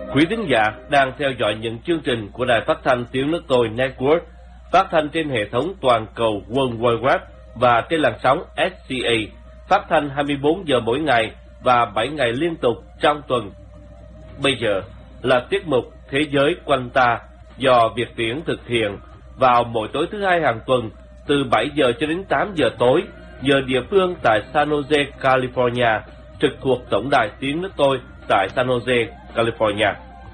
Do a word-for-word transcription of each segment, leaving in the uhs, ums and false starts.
Quý thính giả đang theo dõi những chương trình của Đài Phát thanh Tiếng Nước Tôi Network, phát thanh trên hệ thống toàn cầu World Wide Web và trên làn sóng ét xê a, phát thanh hai mươi bốn giờ mỗi ngày và bảy ngày liên tục trong tuần. Bây giờ là tiết mục Thế giới quanh ta do Việt Tiến thực hiện vào mỗi tối thứ hai hàng tuần từ bảy giờ cho đến tám giờ tối giờ địa phương tại San Jose, California, trực thuộc Tổng đài Tiếng Nước Tôi tại San Jose, California.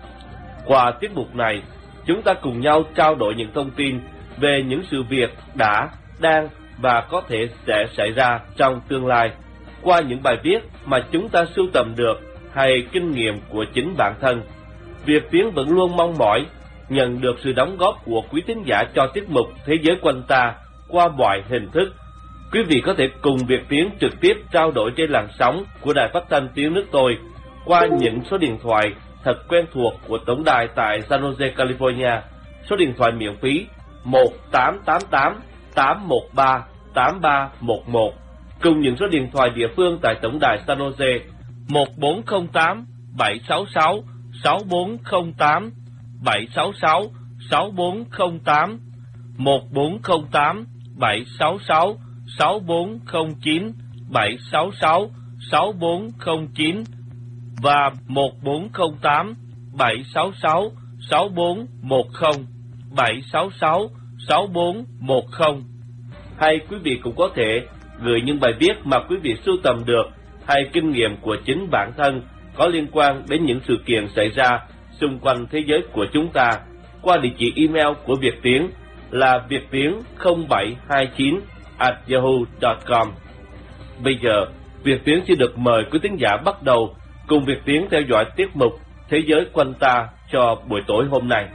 Qua tiết mục này, chúng ta cùng nhau trao đổi những thông tin về những sự việc đã, đang và có thể sẽ xảy ra trong tương lai qua những bài viết mà chúng ta sưu tầm được hay kinh nghiệm của chính bản thân. Việt Tiến vẫn luôn mong mỏi nhận được sự đóng góp của quý thính giả cho tiết mục Thế giới quanh ta qua mọi hình thức. Quý vị có thể cùng Việt Tiến trực tiếp trao đổi trên làn sóng của Đài Phát thanh Tiếng Nước Tôi qua những số điện thoại thật quen thuộc của tổng đài tại San Jose, California. Số điện thoại miễn phí một tám tám tám tám một ba tám ba một một, cùng những số điện thoại địa phương tại tổng đài San Jose một bốn không tám bảy sáu sáu sáu bốn không tám bảy sáu sáu sáu bốn không tám, một bốn không tám bảy sáu sáu sáu bốn không chín bảy sáu sáu sáu bốn không chín và một bốn không tám bảy sáu sáu sáu bốn một không bảy sáu sáu sáu bốn một không. Hay quý vị cũng có thể gửi những bài viết mà quý vị sưu tầm được hay kinh nghiệm của chính bản thân có liên quan đến những sự kiện xảy ra xung quanh thế giới của chúng ta qua địa chỉ email của Việt Tiến là viettiến không bảy hai chín a yahoo chấm com. Bây giờ, Việt Tiến xin được mời quý thính giả bắt đầu cùng Việt Tiến theo dõi tiết mục Thế giới quanh ta cho buổi tối hôm nay.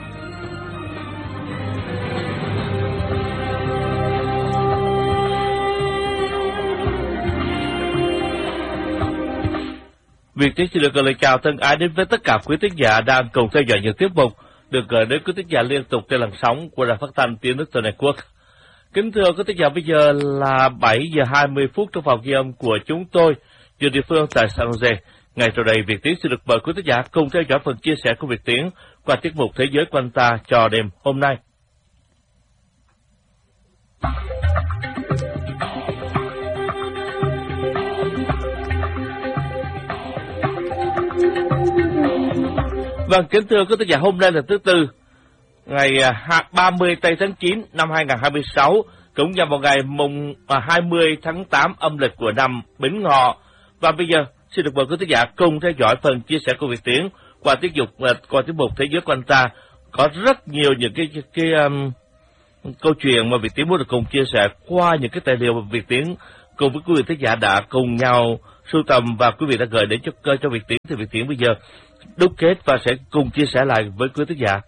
Việt Tiến xin được gửi lời chào thân ái đến với tất cả quý thính giả đang cùng theo dõi những tiết mục được gửi đến quý thính giả liên tục trên làn sóng của Đài Phát thanh Tiếng Nước Tôi Network. Kính thưa quý thính giả, bây giờ là bảy giờ hai mươi phút trong phòng ghi âm của chúng tôi giờ địa phương tại San Jose. Ngay sau đây, Việt Tiến xin được mời quý thính giả cùng theo dõi phần chia sẻ của Việt Tiến qua tiết mục Thế giới quanh ta cho đêm hôm nay. Vâng, kính thưa quý thính giả, hôm nay là thứ Tư, ngày ba mươi tây tháng chín năm hai nghìn không trăm hai mươi sáu, cũng nhằm vào ngày mùng hai mươi tháng tám âm lịch của năm Bính Ngọ. Và bây giờ xin được mời quý thính giả cùng theo dõi phần chia sẻ của Việt Tiến qua tiết mục qua tiết mục Thế giới quanh ta. Có rất nhiều những cái cái, cái um, câu chuyện mà Việt Tiến muốn được cùng chia sẻ qua những cái tài liệu mà Việt Tiến cùng với quý vị thính giả đã cùng nhau sưu tầm và quý vị đã gửi đến cho cho Việt Tiến. Thì Việt Tiến bây giờ đúc kết và sẽ cùng chia sẻ lại với quý thính giả.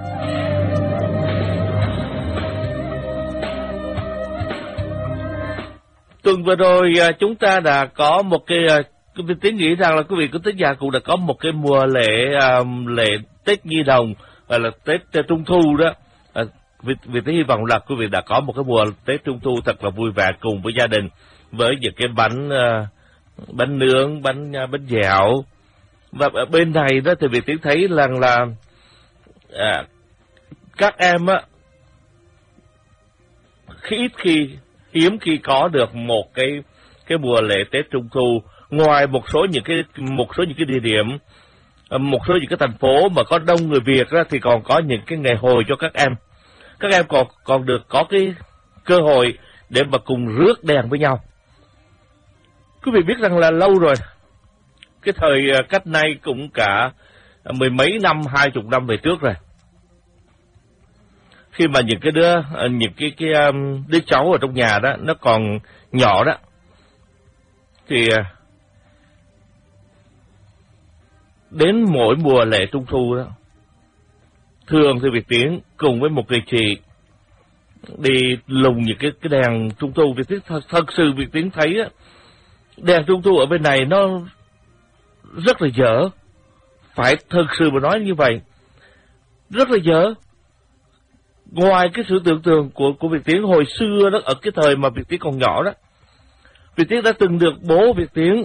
Tuần vừa rồi chúng ta đã có một cái, Việt Tiến nghĩ rằng là quý vị quý thính giả cũng đã có một cái mùa lễ lễ Tết Nhi Đồng, gọi là Tết Trung Thu đó. Việt Việt Tiến hy vọng là quý vị đã có một cái mùa Tết Trung Thu thật là vui vẻ cùng với gia đình, với những cái bánh bánh nướng, bánh bánh dẻo. Và ở bên này đó thì Việt Tiến thấy rằng là à, các em á khi ít khi hiếm khi có được một cái cái mùa lễ Tết Trung Thu, ngoài một số những cái một số những cái địa điểm, một số những cái thành phố mà có đông người Việt đó, thì còn có những cái ngày hội cho các em. Các em còn còn được có cái cơ hội để mà cùng rước đèn với nhau. Quý vị biết rằng là lâu rồi, cái thời cách nay cũng cả mười mấy năm, hai chục năm về trước rồi, khi mà những cái đứa những cái cái đứa cháu ở trong nhà đó nó còn nhỏ đó, thì đến mỗi mùa lễ Trung Thu đó, thường thì Việt Tiến cùng với một người chị đi lùng những cái cái đèn Trung Thu. Việt Tiến thật, thật sự Việt Tiến thấy á, đèn Trung Thu ở bên này nó rất là dở, phải thực sự mà nói như vậy, rất là dở. Ngoài cái sự tưởng tượng của của Việt Tiến hồi xưa đó, ở cái thời mà Việt Tiến còn nhỏ đó, Việt Tiến đã từng được bố Việt Tiến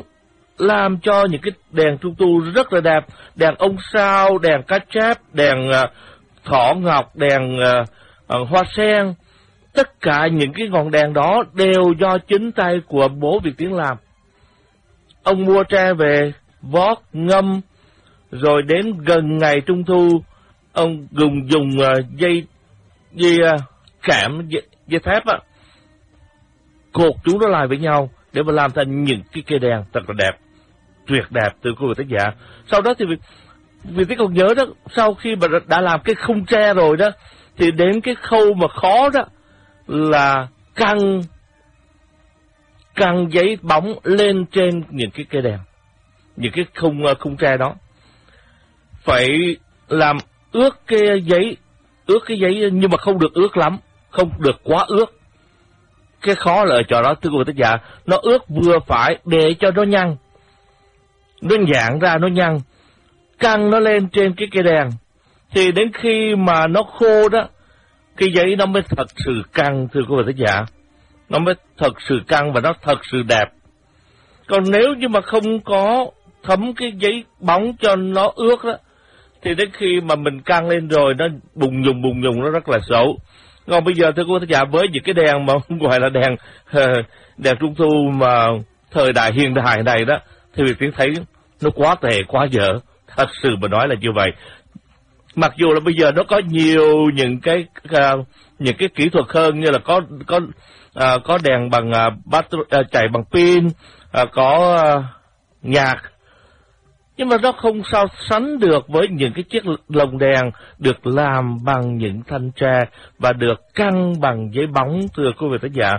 làm cho những cái đèn trung thu rất là đẹp, đèn ông sao, đèn cá chép, đèn uh, thỏ ngọc, đèn uh, uh, hoa sen. Tất cả những cái ngọn đèn đó đều do chính tay của bố Việt Tiến làm. Ông mua tre về, vót, ngâm, rồi đến gần ngày trung thu, ông dùng dùng uh, dây dây uh, kẽm, dây, dây thép á, cột chúng nó lại với nhau để mà làm thành những cái cây đèn thật là đẹp, tuyệt đẹp từ cô tác giả. Sau đó thì vì Tiến còn nhớ đó, sau khi mà đã làm cái khung tre rồi đó, thì đến cái khâu mà khó đó là căng căng giấy bóng lên trên những cái cây đèn, những cái khung khung tre đó. Phải làm ướt cái giấy, ướt cái giấy nhưng mà không được ướt lắm, không được quá ướt. Cái khó là ở chỗ đó thưa quý vị tác giả, nó ướt vừa phải để cho nó nhăn, nó giãn ra, nó nhăn, căng nó lên trên cái cây đèn. Thì đến khi mà nó khô đó, cái giấy nó mới thật sự căng thưa quý vị tác giả, nó mới thật sự căng và nó thật sự đẹp. Còn nếu như mà không có thấm cái giấy bóng cho nó ướt đó, thì đến khi mà mình căng lên rồi nó bùng nhùng bùng nhùng nó rất là xấu. Còn bây giờ thưa quý vị tác giả, với những cái đèn mà gọi là đèn đèn trung thu mà thời đại hiện đại này đó, thì Việt Tiến thấy nó quá tệ, quá dở, thật sự mà nói là như vậy. Mặc dù là bây giờ nó có nhiều những cái uh, những cái kỹ thuật hơn, như là có có uh, có đèn bằng uh, battery, uh, chạy bằng pin, uh, có uh, nhạc, nhưng mà nó không so sánh được với những cái chiếc lồng đèn được làm bằng những thanh tre và được căng bằng giấy bóng thưa quý vị tác giả.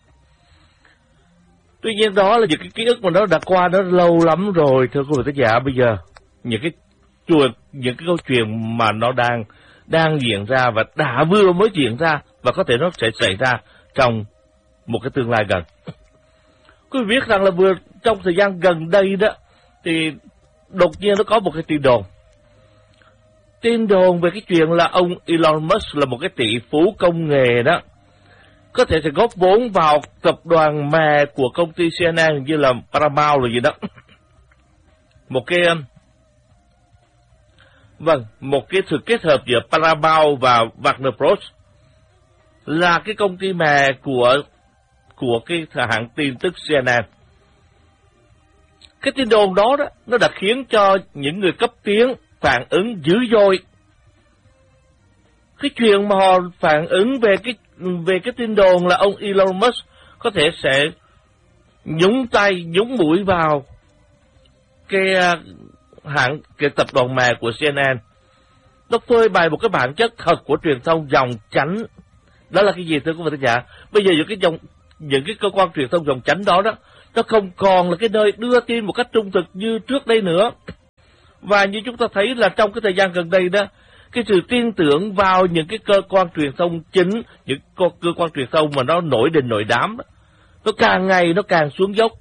Tuy nhiên đó là những cái ký ức mà nó đã qua đó lâu lắm rồi thưa quý vị tác giả. Bây giờ những cái chuột, những cái câu chuyện mà nó đang đang diễn ra và đã vừa mới diễn ra và có thể nó sẽ xảy ra trong một cái tương lai gần. Quý vị biết rằng là vừa trong thời gian gần đây đó thì đột nhiên nó có một cái tin đồn. Tin đồn về cái chuyện là ông Elon Musk là một cái tỷ phú công nghệ đó, có thể sẽ góp vốn vào tập đoàn mẹ của công ty xê en en như là Paramount rồi gì đó. Một cái Vâng, một cái sự kết hợp giữa Paramount và Warner Bros. Là cái công ty mẹ của của cái hãng tin tức xê en en. Cái tin đồn đó đó, nó đã khiến cho những người cấp tiến phản ứng dữ dội. Cái chuyện mà họ phản ứng về cái về cái tin đồn là ông Elon Musk có thể sẽ nhúng tay, nhúng mũi vào cái hãng, cái tập đoàn mẹ của xê en en. Nó phơi bày một cái bản chất thật của truyền thông dòng chánh. Đó là cái gì thưa quý vị khán giả? Bây giờ những cái dòng những cái cơ quan truyền thông dòng chánh đó đó, nó không còn là cái nơi đưa tin một cách trung thực như trước đây nữa. Và như chúng ta thấy là trong cái thời gian gần đây đó, cái sự tin tưởng vào những cái cơ quan truyền thông chính, những cơ quan truyền thông mà nó nổi đình nổi đám đó, nó càng ngày nó càng xuống dốc.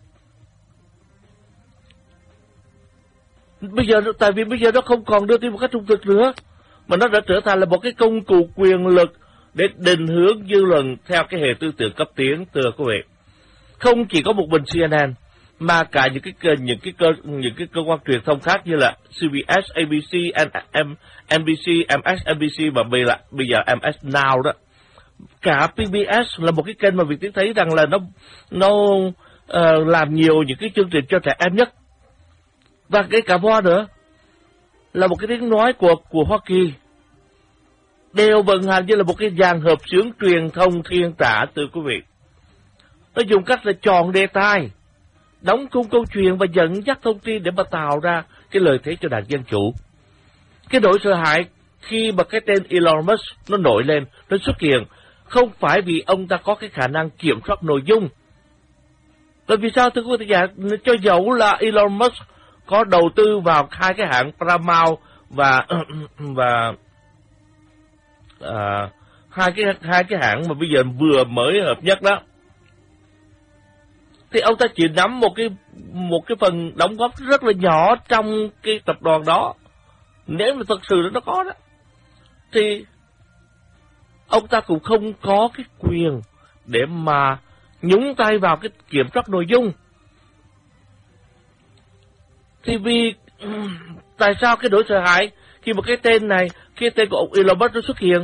Bây giờ tại vì bây giờ nó không còn đưa tin một cách trung thực nữa, mà nó đã trở thành là một cái công cụ quyền lực để định hướng dư luận theo cái hệ tư tưởng cấp tiến thưa quý vị. Không chỉ có một mình xê en en mà cả những cái những cái cơ những cái cơ quan truyền thông khác như là xê bê ét, a bê xê, en bê xê, em ét en bê xê và bây giờ bây giờ em ét Now đó. Cả pê bê ét là một cái kênh mà Việt Tiến thấy rằng là nó nó uh, làm nhiều những cái chương trình cho trẻ em nhất. Và cái cả voa nữa là một cái tiếng nói của của Hoa Kỳ, đều vận hành như là một cái dàn hợp xướng truyền thông thiên tả từ quý vị. Nó dùng cách là chọn đề tài, đóng khung câu chuyện và dẫn dắt thông tin để mà tạo ra cái lợi thế cho đảng Dân Chủ. Cái nỗi sợ hãi khi mà cái tên Elon Musk nó nổi lên, nó xuất hiện, không phải vì ông ta có cái khả năng kiểm soát nội dung. Bởi vì sao thưa quý vị giả, cho dẫu là Elon Musk có đầu tư vào hai cái hãng Paramount và và à, hai cái hai cái hãng mà bây giờ vừa mới hợp nhất đó, thì ông ta chỉ nắm một cái một cái phần đóng góp rất là nhỏ trong cái tập đoàn đó. Nếu mà thật sự nó có đó, thì ông ta cũng không có cái quyền để mà nhúng tay vào cái kiểm soát nội dung. Thì vì tại sao cái nỗi sợ hãi khi mà cái tên này, cái tên của ông Elon Musk nó xuất hiện?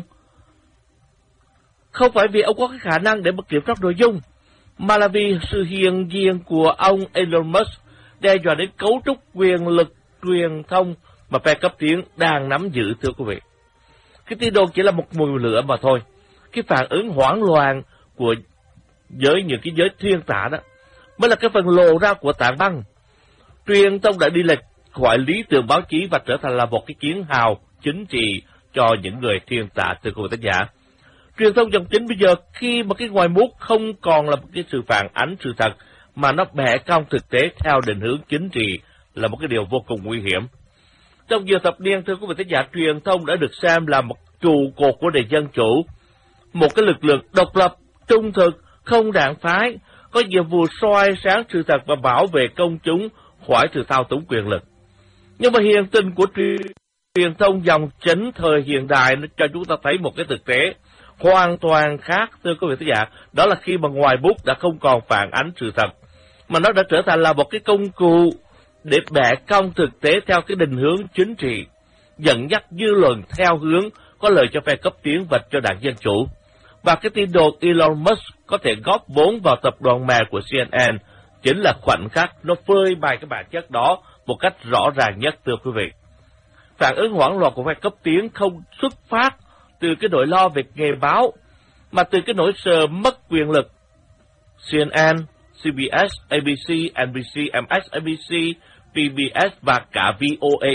Không phải vì ông có cái khả năng để mà kiểm soát nội dung, mà là vì sự hiện diện của ông Elon Musk đe dọa đến cấu trúc quyền lực truyền thông mà phe cấp tiến đang nắm giữ, thưa quý vị. Cái tin đồn chỉ là một mùi lửa mà thôi. Cái phản ứng hoảng loạn của giới những cái giới thiên tả đó mới là cái phần lộ ra của tảng băng. Truyền thông đã đi lệch khỏi lý tưởng báo chí và trở thành là một cái chiến hào chính trị cho những người thiên tả, thưa quý vị khán giả. Truyền thông dòng chính bây giờ khi mà cái ngoài mút không còn là một cái sự phản ánh sự thật mà nó bẻ cong thực tế theo định hướng chính trị là một cái điều vô cùng nguy hiểm. Trong nhiều thập niên, thưa quý vị khán giả, truyền thông đã được xem là một trụ cột của nền dân chủ, một cái lực lượng độc lập, trung thực, không đảng phái, có nhiệm vụ soi sáng sự thật và bảo vệ công chúng khỏi sự thao túng quyền lực. Nhưng mà hiện tình của truyền thông dòng chính thời hiện đại nó cho chúng ta thấy một cái thực tế hoàn toàn khác, thưa quý vị khán giả. Đó là khi mà ngoài bút đã không còn phản ánh sự thật, mà nó đã trở thành là một cái công cụ để bẻ cong thực tế theo cái định hướng chính trị, dẫn dắt dư luận theo hướng có lợi cho phe cấp tiến và cho đảng Dân Chủ. Và cái tin đồn Elon Musk có thể góp vốn vào tập đoàn mẹ của xê en en chính là khoảnh khắc nó phơi bày cái bản chất đó một cách rõ ràng nhất, thưa quý vị. Phản ứng hoảng loạn của phe cấp tiến không xuất phát từ cái nỗi lo về nghề báo, mà từ cái nỗi sợ mất quyền lực. xê en en, xê bê ét, a bê xê, en bê xê, em ét en bê xê, pê bê ét và cả vê o a.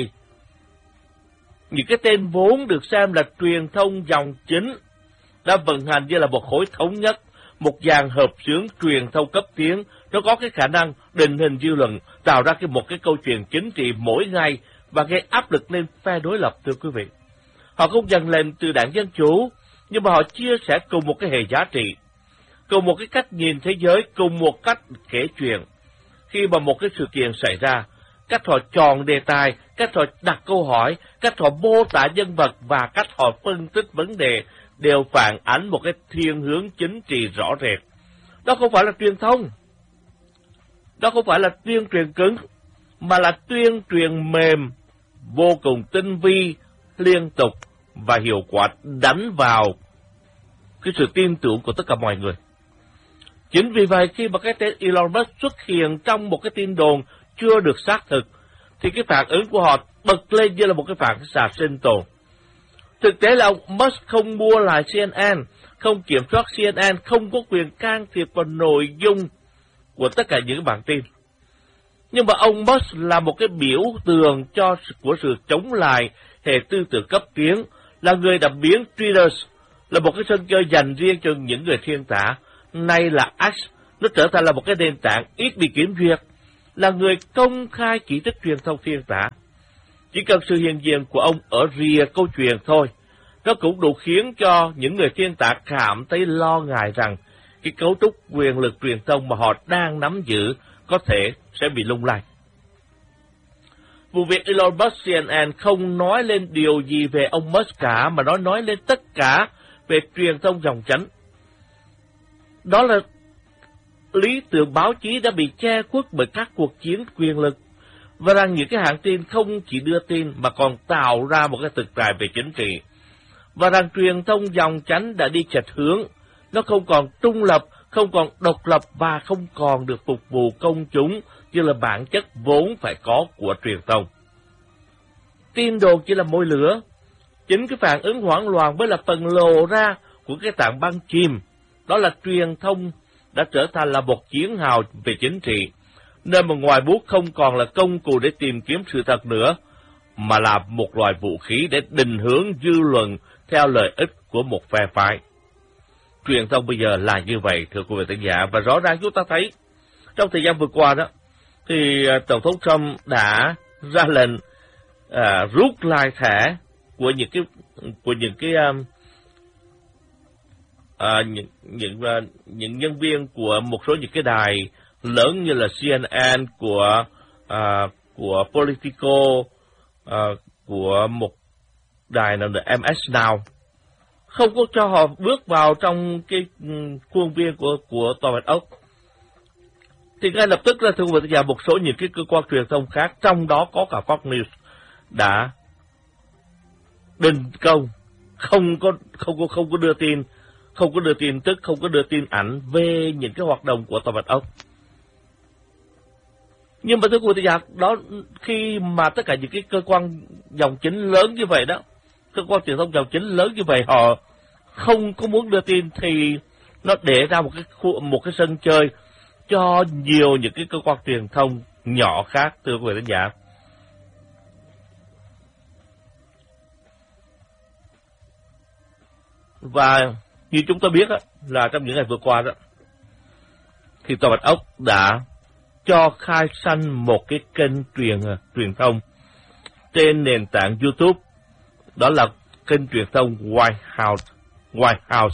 Những cái tên vốn được xem là truyền thông dòng chính đã vận hành như là một khối thống nhất, một dàn hợp xướng truyền thông cấp tiến. Nó có cái khả năng định hình dư luận, tạo ra cái một cái câu chuyện chính trị mỗi ngày và gây áp lực lên phe đối lập, thưa quý vị. Họ không dần lên từ đảng Dân Chủ, nhưng mà họ chia sẻ cùng một cái hệ giá trị, cùng một cái cách nhìn thế giới, cùng một cách kể chuyện. Khi mà một cái sự kiện xảy ra, cách họ chọn đề tài, cách họ đặt câu hỏi, cách họ mô tả nhân vật và cách họ phân tích vấn đề đều phản ánh một cái thiên hướng chính trị rõ rệt. Đó không phải là truyền thông, đó không phải là tuyên truyền cứng, mà là tuyên truyền mềm, vô cùng tinh vi, liên tục và hiệu quả, đánh vào cái sự tin tưởng của tất cả mọi người. Chính vì vậy, khi mà cái tên Elon Musk xuất hiện trong một cái tin đồn chưa được xác thực, thì cái phản ứng của họ bật lên như là một cái phản xạ sinh tồn. Thực tế là ông Musk không mua lại xê en en, không kiểm soát xê en en, không có quyền can thiệp vào nội dung của tất cả những bản tin. Nhưng mà ông Musk là một cái biểu tượng cho của sự chống lại hệ tư tưởng cấp tiến, là người đã biến Twitter là một cái sân chơi dành riêng cho những người thiên tả. Nay là X, nó trở thành là một cái nền tảng ít bị kiểm duyệt, là người công khai chỉ trích truyền thông thiên tả. Chỉ cần sự hiện diện của ông ở rìa câu chuyện thôi, nó cũng đủ khiến cho những người thiên tả cảm thấy lo ngại rằng cái cấu trúc quyền lực truyền thông mà họ đang nắm giữ có thể sẽ bị lung lay. Vụ việc Elon Musk, xê en en không nói lên điều gì về ông Musk cả, mà nó nói lên tất cả về truyền thông dòng chánh. Đó là lý tưởng báo chí đã bị che khuất bởi các cuộc chiến quyền lực, và rằng những cái hãng tin không chỉ đưa tin mà còn tạo ra một cái thực tại về chính trị, và rằng truyền thông dòng chánh đã đi chệch hướng, nó không còn trung lập, không còn độc lập và không còn được phục vụ công chúng như là bản chất vốn phải có của truyền thông. Tin đồn chỉ là mồi lửa, chính cái phản ứng hoảng loạn mới là phần lộ ra của cái tảng băng chìm. Đó là truyền thông đã trở thành là một chiến hào về chính trị, nơi mà ngoài bút không còn là công cụ để tìm kiếm sự thật nữa, mà là một loại vũ khí để định hướng dư luận theo lợi ích của một phe phái. Truyền thông bây giờ là như vậy, thưa quý vị khán giả, và rõ ràng chúng ta thấy trong thời gian vừa qua đó, thì Tổng thống Trump đã ra lệnh à, rút lại thẻ của những cái của những cái um, à, những những uh, những nhân viên của một số những cái đài lớn như là xê en en, của uh, của Politico, uh, của một đài nào là em ét Now, không có cho họ bước vào trong cái khuôn viên của của Tòa Bạch Ốc. thì ngay lập tức là thưa quý vị và một số những cái cơ quan truyền thông khác, trong đó có cả Fox News, đã đình công, không có không có không có đưa tin, không có đưa tin tức, không có đưa tin ảnh về những cái hoạt động của Tòa Bạch Ốc. Nhưng mà thưa quý vị, đó khi mà tất cả những cái cơ quan dòng chính lớn như vậy đó, cơ quan truyền thông dòng chính lớn như vậy họ không có muốn đưa tin, thì nó để ra một cái khu, một cái sân chơi cho nhiều những cái cơ quan truyền thông nhỏ khác, thưa quý vị khán giả. Và như chúng ta biết đó, là trong những ngày vừa qua đó, thì Tòa Bạch Ốc đã cho khai sanh một cái kênh truyền truyền thông trên nền tảng YouTube, đó là kênh truyền thông White House. White House.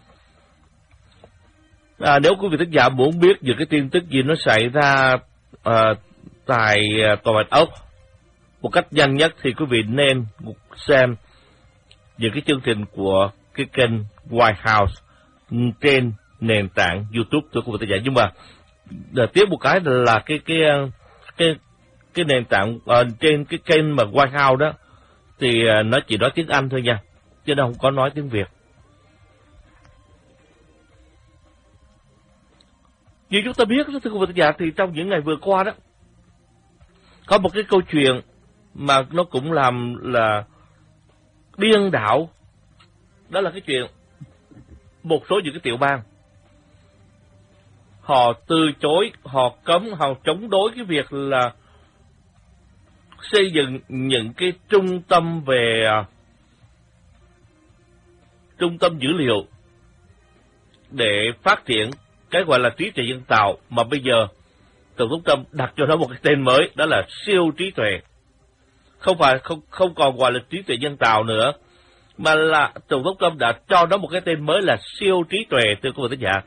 À, nếu quý vị thính giả muốn biết những cái tin tức gì nó xảy ra à, tại à, Tòa Bạch Ốc một cách nhanh nhất, thì quý vị nên xem những cái chương trình của cái kênh White House trên nền tảng YouTube, thưa quý vị thính giả. Nhưng mà để tiếp một cái là cái cái cái cái nền tảng uh, trên cái kênh mà White House đó thì uh, nó chỉ nói tiếng Anh thôi nha, chứ nó không có nói tiếng Việt. Như chúng ta biết, thưa quý vị thính giả, thì trong những ngày vừa qua đó có một cái câu chuyện mà nó cũng làm là điên đảo, đó là cái chuyện một số những cái tiểu bang họ từ chối, họ cấm, họ chống đối cái việc là xây dựng những cái trung tâm về uh, trung tâm dữ liệu để phát triển cái gọi là trí tuệ nhân tạo, mà bây giờ Tổng thống Trump đặt cho nó một cái tên mới, đó là siêu trí tuệ. Không phải không không còn gọi là trí tuệ nhân tạo nữa, mà là Tổng thống Trump đã cho nó một cái tên mới là siêu trí tuệ, thưa quý vị thính giả.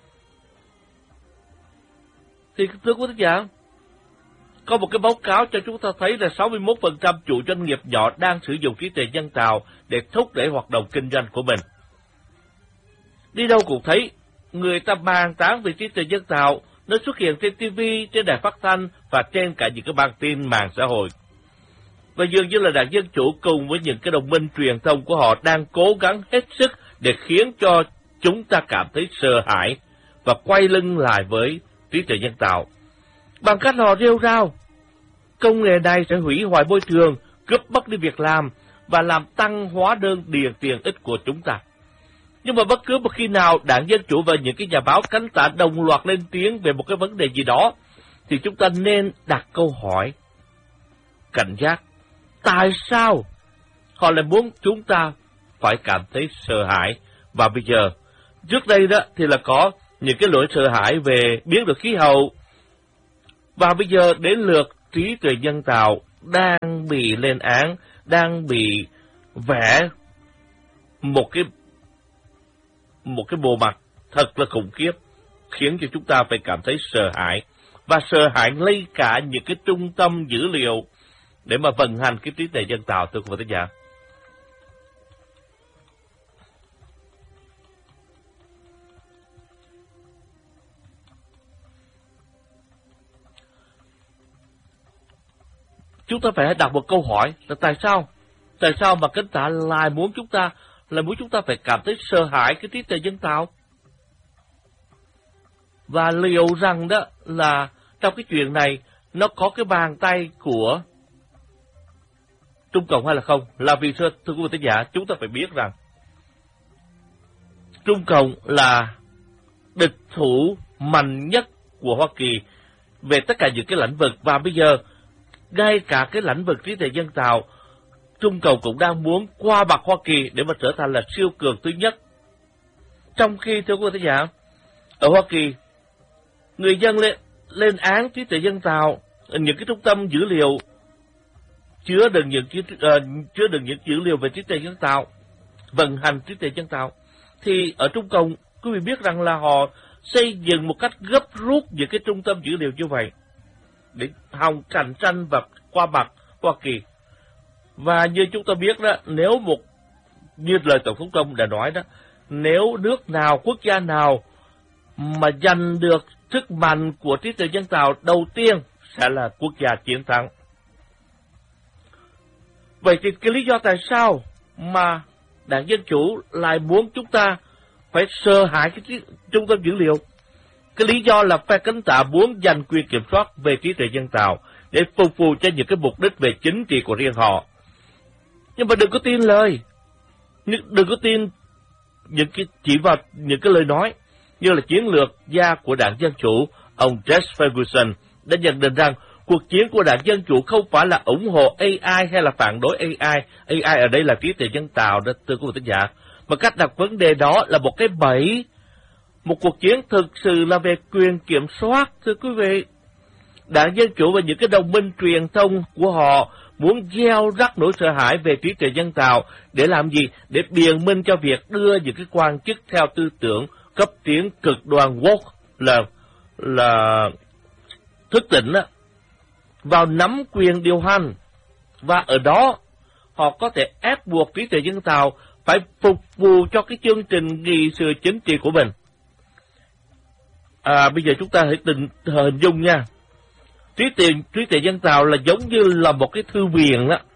Thì thưa quý vị thính giả, có một cái báo cáo cho chúng ta thấy là sáu mươi mốt phần trăm chủ doanh nghiệp nhỏ đang sử dụng trí tuệ nhân tạo để thúc đẩy hoạt động kinh doanh của mình. Đi đâu cũng thấy người ta bàn tán về trí tuệ nhân tạo, nó xuất hiện trên ti vi, trên đài phát thanh và trên cả những cái bản tin mạng xã hội. Và dường như là Đảng Dân Chủ cùng với những cái đồng minh truyền thông của họ đang cố gắng hết sức để khiến cho chúng ta cảm thấy sợ hãi và quay lưng lại với trí tuệ nhân tạo. Bằng cách họ rêu rao, công nghệ này sẽ hủy hoại môi trường, cướp mất đi việc làm và làm tăng hóa đơn điền tiền ích của chúng ta. Nhưng mà bất cứ một khi nào Đảng Dân Chủ và những cái nhà báo cánh tả đồng loạt lên tiếng về một cái vấn đề gì đó, thì chúng ta nên đặt câu hỏi cảnh giác. Tại sao họ lại muốn chúng ta phải cảm thấy sợ hãi? Và bây giờ, trước đây đó thì là có những cái nỗi sợ hãi về biến đổi khí hậu, và bây giờ đến lượt trí tuệ nhân tạo đang bị lên án, đang bị vẽ một cái một cái bộ mặt thật là khủng khiếp, khiến cho chúng ta phải cảm thấy sợ hãi, và sợ hãi ngay cả những cái trung tâm dữ liệu để mà vận hành cái trí tuệ nhân tạo, thưa quý vị thính giả. Chúng ta phải đặt một câu hỏi là tại sao? Tại sao mà cánh tả lại muốn chúng ta, là muốn chúng ta phải cảm thấy sợ hãi cái trí tuệ nhân tạo? Và liệu rằng đó là trong cái chuyện này nó có cái bàn tay của Trung Cộng hay là không? Là vì thưa, thưa quý vị thính giả, chúng ta phải biết rằng Trung Cộng là địch thủ mạnh nhất của Hoa Kỳ về tất cả những cái lĩnh vực, và bây giờ ngay cả cái lĩnh vực trí tuệ nhân tạo, Trung Cộng cũng đang muốn qua mặt Hoa Kỳ để mà trở thành là siêu cường thứ nhất. Trong khi, thưa quý vị thính giả, ở Hoa Kỳ, người dân lên, lên án trí tuệ nhân tạo, những cái trung tâm dữ liệu chứa đựng những uh, chứa đựng những dữ liệu về trí tuệ nhân tạo, vận hành trí tuệ nhân tạo, thì ở Trung Cộng, quý vị biết rằng là họ xây dựng một cách gấp rút những cái trung tâm dữ liệu như vậy để hòng cạnh tranh và qua mặt Hoa Kỳ. Và như chúng ta biết đó, nếu một như lời Tổng thống Trump đã nói đó, nếu nước nào, quốc gia nào mà giành được sức mạnh của trí tuệ nhân tạo đầu tiên sẽ là quốc gia chiến thắng. Vậy thì cái lý do tại sao mà Đảng Dân Chủ lại muốn chúng ta phải sợ hãi cái trung tâm dữ liệu? Cái lý do là phe cánh tả muốn giành quyền kiểm soát về trí tuệ nhân tạo để phục vụ cho những cái mục đích về chính trị của riêng họ. Nhưng mà đừng có tin lời, đừng có tin những cái chỉ vào những cái lời nói như là chiến lược gia của Đảng Dân Chủ, ông Jeff Ferguson đã nhận định rằng cuộc chiến của Đảng Dân Chủ không phải là ủng hộ a i hay là phản đối a i. a i ở đây là trí tuệ nhân tạo đó, thưa quý vị thính giả. Mà cách đặt vấn đề đó là một cái bẫy. Một cuộc chiến thực sự là về quyền kiểm soát, thưa quý vị. Đảng Dân Chủ và những cái đồng minh truyền thông của họ muốn gieo rắc nỗi sợ hãi về trí tuệ nhân tạo để làm gì? Để biện minh cho việc đưa những cái quan chức theo tư tưởng cấp tiến cực đoan woke là là thức tỉnh đó, vào nắm quyền điều hành, và ở đó họ có thể ép buộc trí tuệ nhân tạo phải phục vụ cho cái chương trình nghị sự chính trị của mình. À, bây giờ chúng ta hãy tình hình dung nha. Trí tuệ trí tuệ nhân tạo là giống như là một cái thư viện đó.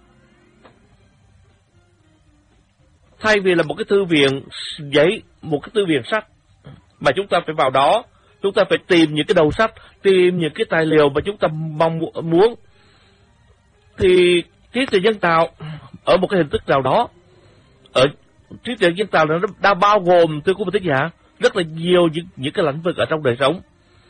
Thay vì là một cái thư viện giấy, một cái thư viện sách mà chúng ta phải vào đó, chúng ta phải tìm những cái đầu sách, tìm những cái tài liệu mà chúng ta mong muốn, thì trí tuệ nhân tạo ở một cái hình thức nào đó, ở trí tuệ nhân tạo nó đã bao gồm, thưa quý vị thính giả, rất là nhiều những, những cái lĩnh vực ở trong đời sống.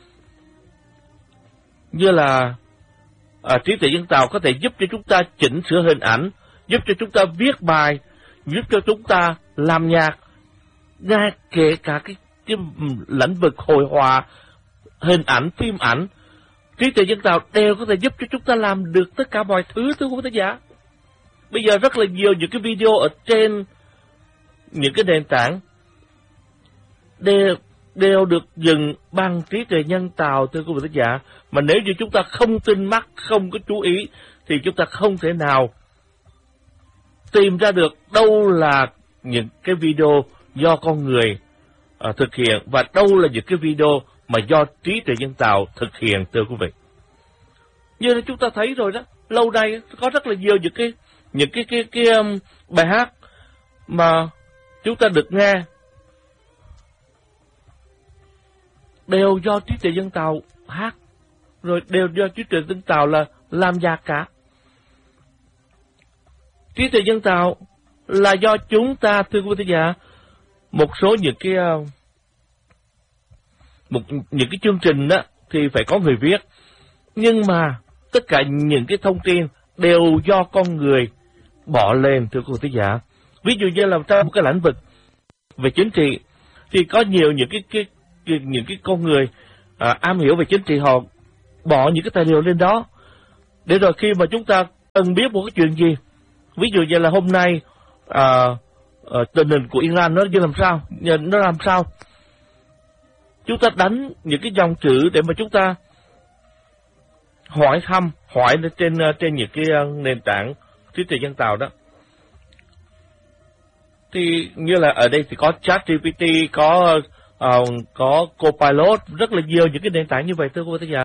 Như là à, trí tuệ nhân tạo có thể giúp cho chúng ta chỉnh sửa hình ảnh, giúp cho chúng ta viết bài, giúp cho chúng ta làm nhạc, ngay kể cả cái, cái lĩnh vực hội họa, hình ảnh, phim ảnh. Trí tuệ nhân tạo đều có thể giúp cho chúng ta làm được tất cả mọi thứ, thưa quý vị thính giả. Bây giờ rất là nhiều những cái video ở trên những cái nền tảng đều, đều được dựng bằng trí tuệ nhân tạo, thưa quý vị thính giả. Mà nếu như chúng ta không tin mắt, không có chú ý, thì chúng ta không thể nào tìm ra được đâu là những cái video do con người uh, thực hiện và đâu là những cái video mà do trí tuệ nhân tạo thực hiện, thưa quý vị. Như là chúng ta thấy rồi đó, lâu nay có rất là nhiều những cái những cái cái cái, cái um, bài hát mà chúng ta được nghe đều do trí tuệ nhân tạo hát, rồi đều do trí tuệ nhân tạo là làm nhạc cả. Trí tuệ nhân tạo là do chúng ta, thưa quý vị thính giả, một số những cái uh, một những cái chương trình đó thì phải có người viết, nhưng mà tất cả những cái thông tin đều do con người bỏ lên, thưa quý vị thính giả. Ví dụ như là trong một cái lĩnh vực về chính trị thì có nhiều những cái, cái, cái những cái con người à, am hiểu về chính trị, họ bỏ những cái tài liệu lên đó để rồi khi mà chúng ta cần biết một cái chuyện gì, ví dụ như là hôm nay à, à, tình hình của Iran nó như làm sao, nó làm sao, chúng ta đánh những cái dòng chữ để mà chúng ta hỏi thăm, hỏi trên trên những cái nền tảng trí tuệ nhân tạo đó. Thì như là ở đây thì có ChatGPT, có uh, có Copilot, rất là nhiều những cái nền tảng như vậy, thưa quý vị thính giả.